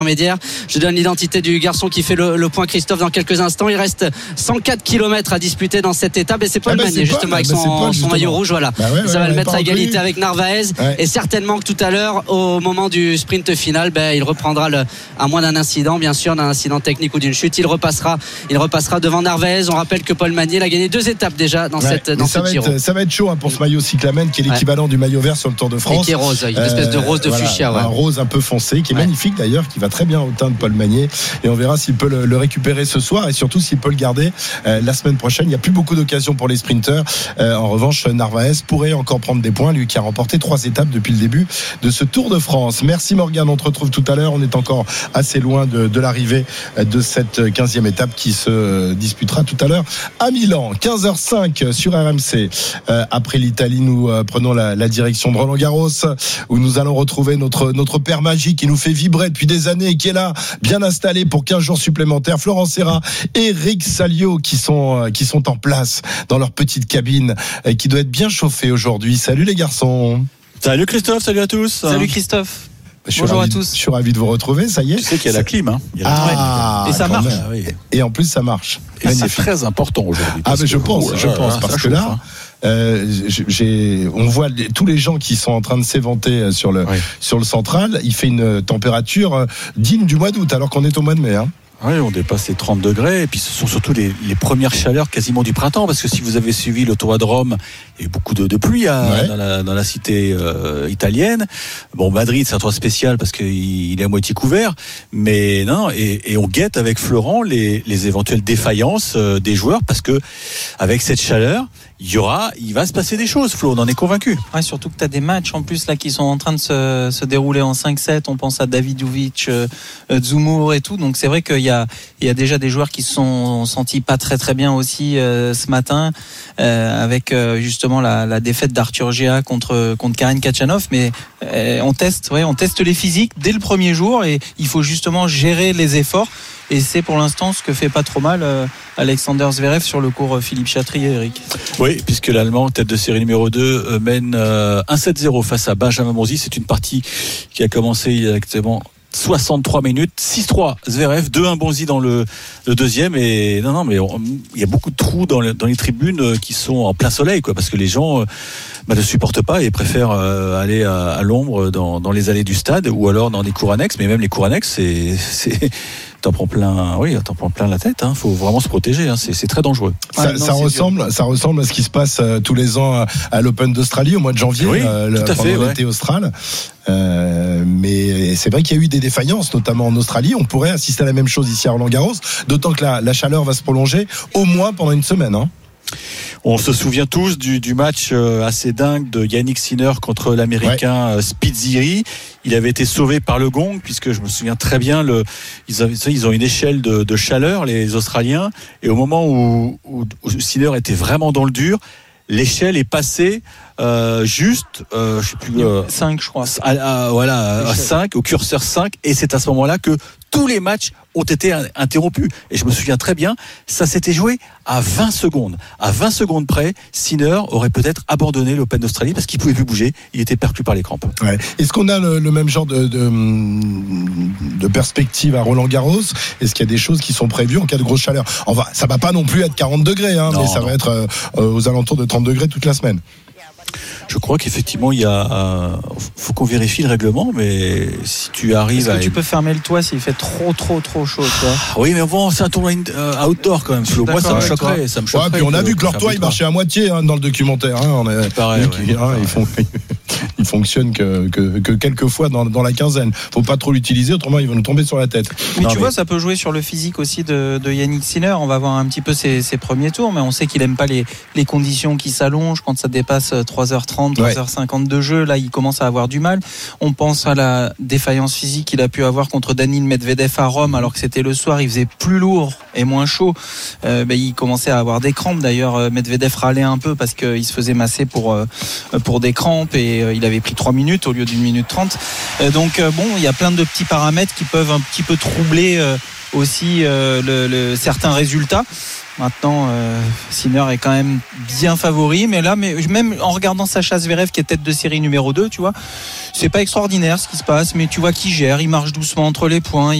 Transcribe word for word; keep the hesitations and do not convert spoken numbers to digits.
intermédiaire. Je donne l'identité du garçon qui fait le, le point, Christophe, dans quelques instants. Il reste cent quatre kilomètres à disputer dans cette étape et c'est Paul ah Magnier justement avec son, Paul, justement. son maillot rouge, voilà. Bah ouais, ouais, ça va le mettre à égalité avec Narvaez ouais. Et certainement que tout à l'heure au moment du sprint final, ben, il reprendra le, à moins d'un incident, bien sûr, d'un incident technique ou d'une chute, il repassera, il repassera devant Narvaez. On rappelle que Paul Magnier a gagné deux étapes déjà dans ouais, cette dans ce Giro. Être, ça va être chaud hein, pour ce maillot cyclamen qui est l'équivalent ouais. du maillot vert sur le Tour de France. Et qui est rose, une espèce de rose de voilà, fuchsia, ouais. un rose un peu foncé qui est ouais. magnifique d'ailleurs, qui va très bien au teint de Paul Magnier et on verra s'il peut le, le récupérer ce soir et surtout s'il peut le garder euh, la semaine prochaine. Il n'y a plus beaucoup d'occasions pour les sprinteurs. Euh, en revanche, Narvaez pourrait encore prendre des points, lui qui a remporté trois étapes depuis le début de ce Tour de France. Merci Morgane, on te retrouve tout à l'heure. On est encore assez loin de, de l'arrivée de cette quinzième étape qui se disputera tout à l'heure à Milan. quinze heures cinq sur R M C. Euh, après l'Italie, nous euh, prenons la, la direction de Roland-Garros où nous allons retrouver notre, notre père magique qui nous fait vibrer depuis des années et qui est là, bien installé pour quinze jours supplémentaires. Florent Serra et Eric Salio qui sont, qui sont en place dans leur petite cabine qui doit être bien chauffée aujourd'hui. Salut les garçons. Salut Christophe, salut à tous. Salut Christophe. Bonjour ravi, à tous. Je suis ravi de vous retrouver, ça y est. Tu sais qu'il y a la clim, hein. Il y a la ah, et ça marche. Même. Oui. Et en plus, ça marche. Et c'est très important aujourd'hui. Ah, mais je pense, je là, pense, là, parce que chauffe, là. hein. Euh, j'ai, on voit les, tous les gens qui sont en train de s'éventer sur le, oui. sur le central. Il fait une température digne du mois d'août, alors qu'on est au mois de mai, hein. Oui, on dépasse les trente degrés et puis ce sont surtout les, les premières chaleurs quasiment du printemps parce que si vous avez suivi le Tour de Rome, il y a eu beaucoup de, de pluie à, ouais. dans, la, dans la cité euh, italienne. Bon, Madrid c'est un tour spécial parce qu'il il est à moitié couvert, mais non, et, et on guette avec Florent les, les éventuelles défaillances euh, des joueurs parce que avec cette chaleur, il y aura, il va se passer des choses, Flo, on en est convaincu. Ouais, surtout que tu as des matchs en plus là qui sont en train de se, se dérouler en cinq sept. On pense à Davidovic, euh, Zoumour et tout. Donc c'est vrai qu'il y a, il y a déjà des joueurs qui se sont sentis pas très très bien aussi euh, ce matin euh, avec euh, justement la, la défaite d'Arthur Géa contre contre Karen Khachanov. Mais euh, on teste, ouais, on teste les physiques dès le premier jour et il faut justement gérer les efforts. Et c'est pour l'instant ce que fait pas trop mal euh, Alexander Zverev sur le cours euh, Philippe Chatrier, Eric. Oui, puisque l'Allemand, tête de série numéro deux, euh, mène euh, un sept zéro face à Benjamin Bonzi. C'est une partie qui a commencé il y a exactement soixante-trois minutes, six trois Zverev, deux un Bonzi dans le, le deuxième. Et non, non, mais il y a beaucoup de trous dans, le, dans les tribunes euh, qui sont en plein soleil, quoi, parce que les gens euh, bah, ne supportent pas et préfèrent euh, aller à, à l'ombre dans, dans les allées du stade ou alors dans des cours annexes. Mais même les cours annexes, c'est, c'est t'en prends plein, oui, t'en prends plein la tête. Hein. Faut vraiment se protéger. Hein. C'est, c'est très dangereux. Ça, ah, non, ça ressemble, dur. ça ressemble à ce qui se passe euh, tous les ans à, à l'Open d'Australie au mois de janvier, oui, euh, le, tout à pendant fait, l'été ouais. austral. Euh, mais c'est vrai qu'il y a eu des défaillances, notamment en Australie. On pourrait assister à la même chose ici à Roland-Garros, d'autant que la, la chaleur va se prolonger au moins pendant une semaine. Hein. On se souvient tous du, du match assez dingue de Yannick Sinner contre l'Américain ouais. Spizzirri. Il avait été sauvé par le gong, puisque je me souviens très bien, le, ils, avaient, ils ont une échelle de, de chaleur, les Australiens, et au moment où, où, où Sinner était vraiment dans le dur, l'échelle est passée euh, juste, euh, je sais plus, euh, cinq je crois. À, à, voilà, à cinq, au curseur cinq, et c'est à ce moment-là que tous les matchs ont été interrompus. Et je me souviens très bien, ça s'était joué à vingt secondes. À vingt secondes près, Sinner aurait peut-être abandonné l'Open d'Australie parce qu'il pouvait plus bouger. Il était perclus par les crampes. Ouais. Est-ce qu'on a le, le même genre de, de, de perspective à Roland-Garros ? Est-ce qu'il y a des choses qui sont prévues en cas de grosse chaleur ? Enfin, ça va pas non plus être quarante degrés, hein, non, mais ça non. va être euh, aux alentours de trente degrés toute la semaine. Je crois qu'effectivement il y a euh, faut qu'on vérifie le règlement, mais si tu arrives Est-ce que à tu peux fermer le toit s'il fait trop trop trop chaud, toi. Oui, mais bon, c'est un tournoi euh, outdoor quand même. Moi ça me choquerait, ça me choquerait. Ouais, puis on a vu que leur toit il marchait à moitié hein, dans le documentaire hein, on est pareil, ouais, hein, ils font il fonctionne que, que, que quelques fois dans, dans la quinzaine. Faut pas trop l'utiliser, autrement il va nous tomber sur la tête. Mais non, tu mais... vois, ça peut jouer sur le physique aussi de, de Yannick Sinner. On va voir un petit peu ses, ses premiers tours, mais on sait qu'il aime pas les, les conditions qui s'allongent quand ça dépasse trois heures trente, trois heures cinquante de jeu. Là, il commence à avoir du mal. On pense à la défaillance physique qu'il a pu avoir contre Daniil Medvedev à Rome, alors que c'était le soir, il faisait plus lourd et moins chaud. Euh, ben, il commençait à avoir des crampes. D'ailleurs, Medvedev râlait un peu parce qu'il se faisait masser pour, pour des crampes et il avait pris trois minutes au lieu d'une minute trente. Donc bon, il y a plein de petits paramètres qui peuvent un petit peu troubler aussi le, le, certains résultats. Maintenant, euh, Sinner est quand même bien favori, mais là, mais même en regardant Sacha Zverev qui est tête de série numéro deux, tu vois, c'est pas extraordinaire ce qui se passe, mais tu vois qu'il gère, il marche doucement entre les points.